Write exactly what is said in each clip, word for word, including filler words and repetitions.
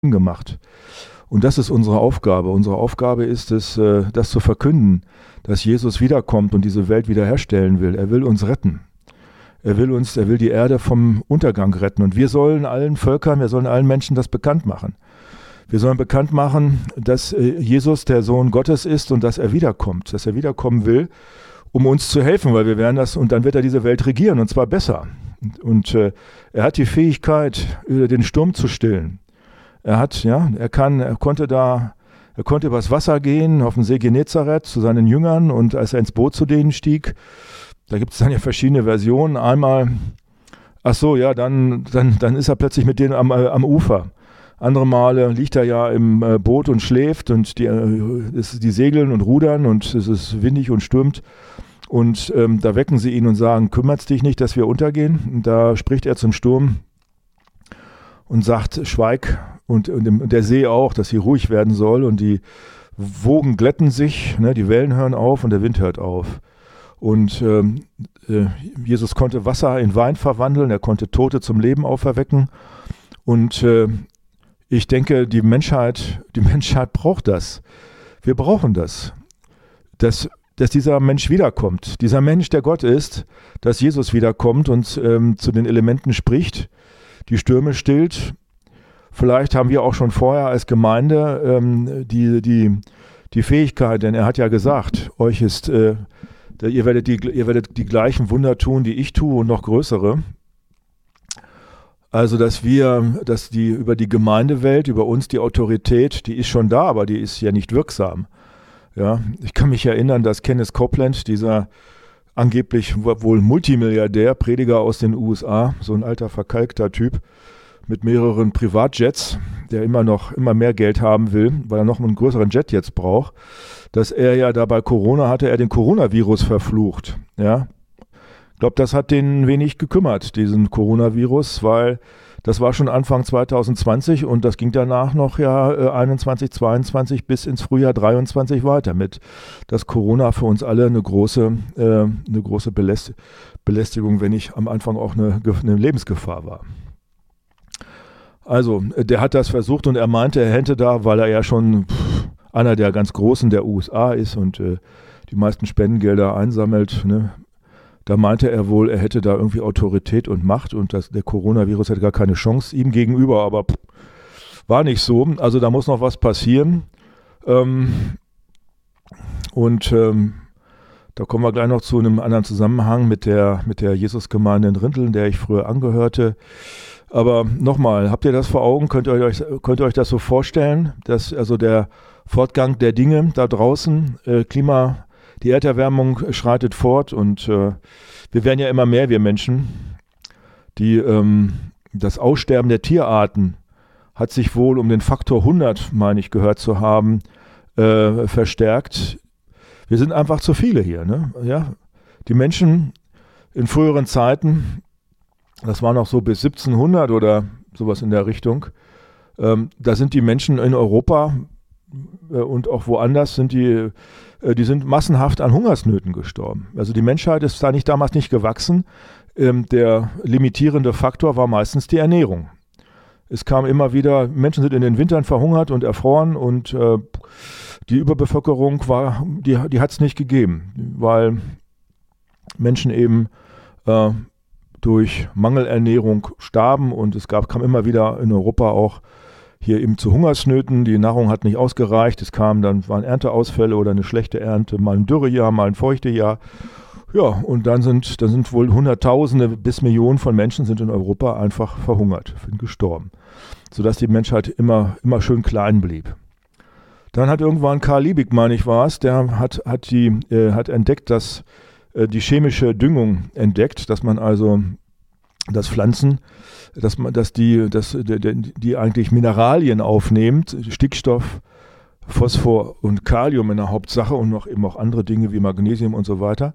gemacht. Und das ist unsere Aufgabe. Unsere Aufgabe ist es, das zu verkünden, dass Jesus wiederkommt und diese Welt wiederherstellen will. Er will uns retten. Er will uns, er will die Erde vom Untergang retten. Und wir sollen allen Völkern, wir sollen allen Menschen das bekannt machen. Wir sollen bekannt machen, dass Jesus der Sohn Gottes ist und dass er wiederkommt, dass er wiederkommen will, um uns zu helfen, weil wir werden das, und dann wird er diese Welt regieren, und zwar besser. Und, und äh, er hat die Fähigkeit, den Sturm zu stillen. Er hat, ja, er kann, er konnte da, er konnte übers Wasser gehen, auf den See Genezareth zu seinen Jüngern, und als er ins Boot zu denen stieg, da gibt es dann ja verschiedene Versionen. Einmal, ach so, ja, dann, dann, dann ist er plötzlich mit denen am, äh, am Ufer. Andere Male liegt er ja im äh, Boot und schläft, und die, äh, es, die segeln und rudern, und es ist windig und stürmt. Und ähm, da wecken sie ihn und sagen, kümmert's dich nicht, dass wir untergehen? Und da spricht er zum Sturm und sagt, schweig. Und, und der See auch, dass sie ruhig werden soll. Und die Wogen glätten sich, ne, die Wellen hören auf und der Wind hört auf. Und ähm, äh, Jesus konnte Wasser in Wein verwandeln, er konnte Tote zum Leben auferwecken. Und äh, ich denke, die Menschheit, die Menschheit braucht das. Wir brauchen das. Dass, dass dieser Mensch wiederkommt. Dieser Mensch, der Gott ist, dass Jesus wiederkommt und ähm, zu den Elementen spricht, die Stürme stillt. Vielleicht haben wir auch schon vorher als Gemeinde ähm, die, die, die Fähigkeit, denn er hat ja gesagt, euch ist, äh, ihr, werdet die, ihr werdet die gleichen Wunder tun, die ich tue, und noch größere. Also, dass wir, dass die über die Gemeindewelt, über uns die Autorität, die ist schon da, aber die ist ja nicht wirksam. Ja, ich kann mich erinnern, dass Kenneth Copeland, dieser angeblich wohl Multimilliardär, Prediger aus den U S A, so ein alter verkalkter Typ mit mehreren Privatjets, der immer noch immer mehr Geld haben will, weil er noch einen größeren Jet jetzt braucht, dass er ja da bei Corona hatte, er den Coronavirus verflucht. Ja, ich glaube, das hat den wenig gekümmert, diesen Coronavirus, weil das war schon Anfang zwanzig zwanzig und das ging danach noch ja äh, einundzwanzig, zweiundzwanzig bis ins Frühjahr dreiundzwanzig weiter mit, dass Corona für uns alle eine große, äh, eine große Beläst- Belästigung, wenn nicht am Anfang auch eine, eine Lebensgefahr war. Also, der hat das versucht und er meinte, er hätte da, weil er ja schon pff, einer der ganz Großen der U S A ist und äh, die meisten Spendengelder einsammelt, ne, da meinte er wohl, er hätte da irgendwie Autorität und Macht und das, der Coronavirus hätte gar keine Chance ihm gegenüber, aber pff, war nicht so. Also da muss noch was passieren. Ähm, und ähm, da kommen wir gleich noch zu einem anderen Zusammenhang mit der, mit der Jesusgemeinde in Rinteln, der ich früher angehörte. Aber nochmal, habt ihr das vor Augen? Könnt ihr euch, könnt ihr euch das so vorstellen, dass also der Fortgang der Dinge da draußen, äh, Klima, die Erderwärmung schreitet fort und äh, wir werden ja immer mehr, wir Menschen. Die, ähm, das Aussterben der Tierarten hat sich wohl um den Faktor hundert, meine ich, gehört zu haben, äh, verstärkt. Wir sind einfach zu viele hier. Ne? Ja? Die Menschen in früheren Zeiten, das war noch so bis siebzehnhundert oder sowas in der Richtung, ähm, da sind die Menschen in Europa äh, und auch woanders sind die, äh, die sind massenhaft an Hungersnöten gestorben. Also die Menschheit ist da nicht damals nicht gewachsen. Ähm, der limitierende Faktor war meistens die Ernährung. Es kam immer wieder, Menschen sind in den Wintern verhungert und erfroren und äh, die Überbevölkerung war, die, die hat es nicht gegeben, weil Menschen eben äh, durch Mangelernährung starben und es gab, kam immer wieder in Europa auch hier eben zu Hungersnöten. Die Nahrung hat nicht ausgereicht. Es kam dann, waren Ernteausfälle oder eine schlechte Ernte, mal ein Dürrejahr, mal ein Feuchtejahr. Ja, und dann sind, dann sind wohl Hunderttausende bis Millionen von Menschen sind in Europa einfach verhungert, sind gestorben, sodass die Menschheit immer, immer schön klein blieb. Dann hat irgendwann Karl Liebig, meine ich war es, der hat, hat, die, äh, hat entdeckt, dass äh, die chemische Düngung entdeckt, dass man also, dass Pflanzen, dass man, dass die, dass, die, die eigentlich Mineralien aufnimmt, Stickstoff, Phosphor und Kalium in der Hauptsache und noch eben auch andere Dinge wie Magnesium und so weiter.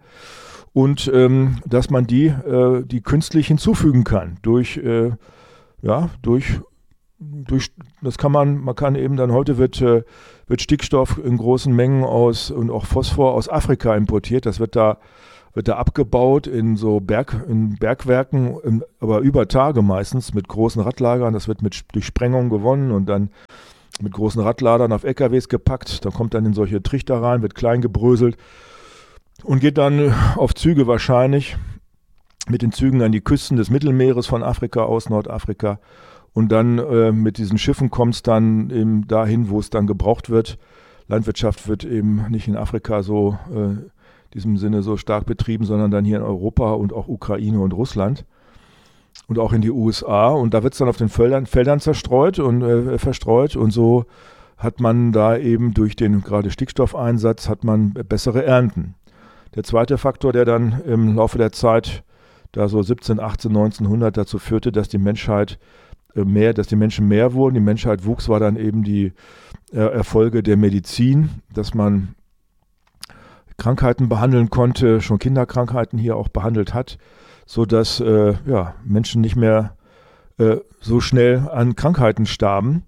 Und ähm, dass man die, äh, die künstlich hinzufügen kann durch, äh, ja, durch Durch, das kann man, man kann eben dann, heute wird, äh, wird Stickstoff in großen Mengen aus und auch Phosphor aus Afrika importiert. Das wird da wird da abgebaut in so Berg, in Bergwerken, in, aber über Tage meistens mit großen Radlagern. Das wird mit, durch Sprengung gewonnen und dann mit großen Radladern auf L K Ws gepackt. Dann kommt dann in solche Trichter rein, wird klein gebröselt und geht dann auf Züge wahrscheinlich mit den Zügen an die Küsten des Mittelmeeres von Afrika aus, Nordafrika. Und dann äh, mit diesen Schiffen kommt es dann eben dahin, wo es dann gebraucht wird. Landwirtschaft wird eben nicht in Afrika so äh, in diesem Sinne so stark betrieben, sondern dann hier in Europa und auch Ukraine und Russland und auch in die U S A. Und da wird es dann auf den Feldern, Feldern zerstreut und äh, verstreut. Und so hat man da eben durch den gerade Stickstoffeinsatz hat man bessere Ernten. Der zweite Faktor, der dann im Laufe der Zeit, da so siebzehn, achtzehn, neunzehnhundert dazu führte, dass die Menschheit mehr, dass die Menschen mehr wurden, die Menschheit wuchs, war dann eben die äh, Erfolge der Medizin, dass man Krankheiten behandeln konnte, schon Kinderkrankheiten hier auch behandelt hat, sodass äh, ja, Menschen nicht mehr äh, so schnell an Krankheiten starben.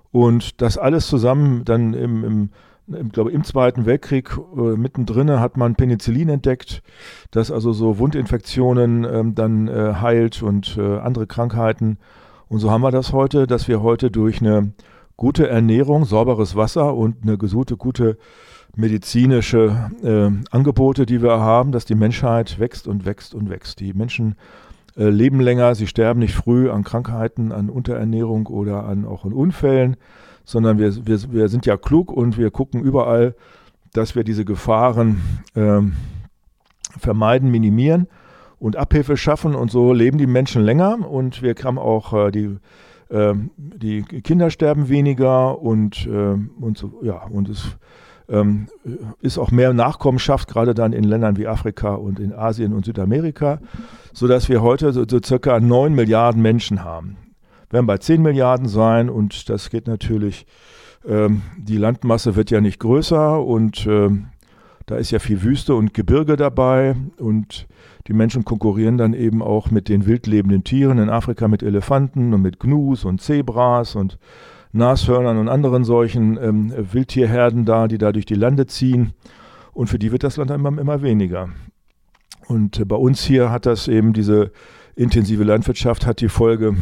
Und das alles zusammen dann im, im, im, glaube, im Zweiten Weltkrieg äh, mittendrin hat man Penicillin entdeckt, das also so Wundinfektionen äh, dann äh, heilt und äh, andere Krankheiten. Und so haben wir das heute, dass wir heute durch eine gute Ernährung, sauberes Wasser und eine gesunde, gute medizinische äh, Angebote, die wir haben, dass die Menschheit wächst und wächst und wächst. Die Menschen äh, leben länger, sie sterben nicht früh an Krankheiten, an Unterernährung oder an, auch an Unfällen, sondern wir, wir, wir sind ja klug und wir gucken überall, dass wir diese Gefahren äh, vermeiden, minimieren und Abhilfe schaffen, und so leben die Menschen länger und wir haben auch äh, die, äh, die Kinder sterben weniger und, äh, und so, ja, und es ähm, ist auch mehr Nachkommenschaft, gerade dann in Ländern wie Afrika und in Asien und Südamerika, sodass wir heute so, so circa neun Milliarden Menschen haben. Wir werden bei zehn Milliarden sein und das geht natürlich, ähm, die Landmasse wird ja nicht größer und ähm, da ist ja viel Wüste und Gebirge dabei und die Menschen konkurrieren dann eben auch mit den wildlebenden Tieren in Afrika, mit Elefanten und mit Gnus und Zebras und Nashörnern und anderen solchen ähm, Wildtierherden da, die da durch die Lande ziehen. Und für die wird das Land immer, immer weniger. Und äh, bei uns hier hat das eben, diese intensive Landwirtschaft hat die Folge,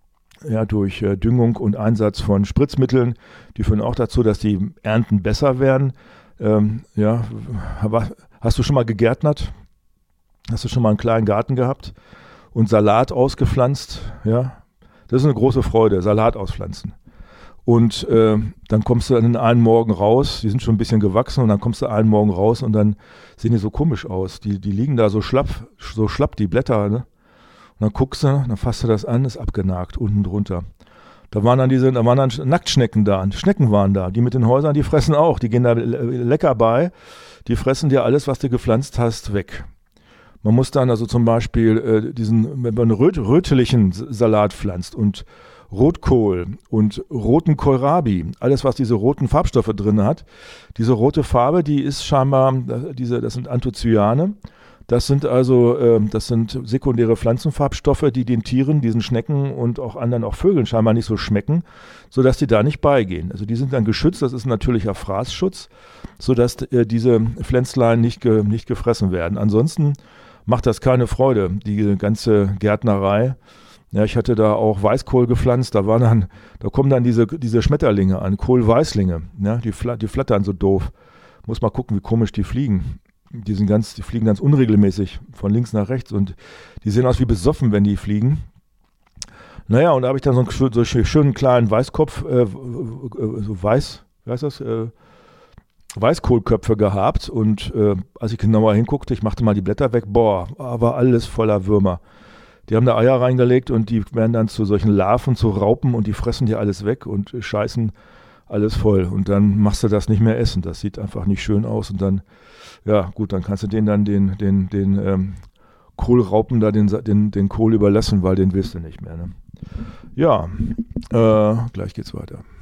ja, durch äh, Düngung und Einsatz von Spritzmitteln, die führen auch dazu, dass die Ernten besser werden. Ähm, ja, hast du schon mal gegärtnert? Hast du schon mal einen kleinen Garten gehabt und Salat ausgepflanzt? Ja, das ist eine große Freude, Salat auspflanzen. Und äh, dann kommst du dann einen Morgen raus, die sind schon ein bisschen gewachsen und dann kommst du einen Morgen raus und dann sehen die so komisch aus. Die, die liegen da so schlapp, so schlapp, die Blätter, ne? Und dann guckst du, dann fasst du das an, ist abgenagt, unten drunter. Da waren dann diese, da waren dann Nacktschnecken da, Schnecken waren da, die mit den Häusern, die fressen auch, die gehen da lecker bei, die fressen dir alles, was du gepflanzt hast, weg. Man muss dann also zum Beispiel äh, diesen, wenn man einen röt, rötlichen Salat pflanzt und Rotkohl und roten Kohlrabi, alles was diese roten Farbstoffe drin hat, diese rote Farbe, die ist scheinbar, diese, das sind Anthocyane. Das sind also, äh, das sind sekundäre Pflanzenfarbstoffe, die den Tieren, diesen Schnecken und auch anderen, auch Vögeln scheinbar nicht so schmecken, sodass die da nicht beigehen. Also die sind dann geschützt, das ist ein natürlicher Fraßschutz, sodass äh, diese Pflänzlein nicht, ge, nicht gefressen werden. Ansonsten macht das keine Freude, die ganze Gärtnerei. Ja, ich hatte da auch Weißkohl gepflanzt, da waren dann, da kommen dann diese, diese Schmetterlinge an, Kohlweißlinge, ja, die, fla- die flattern so doof. Muss mal gucken, wie komisch die fliegen. Die sind ganz, die fliegen ganz unregelmäßig von links nach rechts und die sehen aus wie besoffen, wenn die fliegen. Naja, und da habe ich dann so einen, so einen schönen kleinen Weißkopf, äh, so weiß, wie heißt das, äh, Weißkohlköpfe gehabt und äh, als ich genauer hinguckte, ich machte mal die Blätter weg, boah, war alles voller Würmer. Die haben da Eier reingelegt und die werden dann zu solchen Larven, zu Raupen und die fressen dir alles weg und scheißen alles voll. Und dann machst du das nicht mehr essen. Das sieht einfach nicht schön aus. Und dann, ja gut, dann kannst du denen dann den, den, den ähm, Kohlraupen da den, den, den Kohl überlassen, weil den willst du nicht mehr. Ne? Ja, äh, gleich geht's weiter.